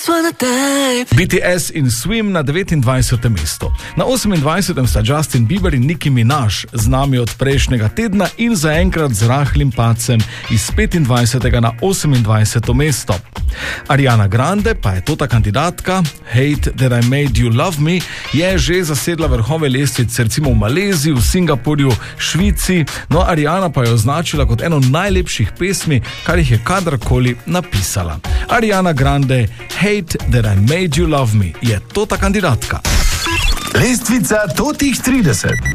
BTS in Swim na 29. mestu. Na 28. sta Justin Bieber in Nicki Minaj, z nami od prejšnjega tedna in zaenkrat z rahlim padcem iz 25. na 28. mesto. Ariana Grande pa je ta kandidatka, Hate That I Made You Love Me, je že zasedla vrhove lestvice, recimo v Maleziji, v Singapurju, Švici, no Ariana pa je označila kot eno najlepših pesmi, kar jih je kadarkoli napisala. Ariana Grande, Hate That I Made You Love Me, je ta kandidatka. Lestvica totih 30.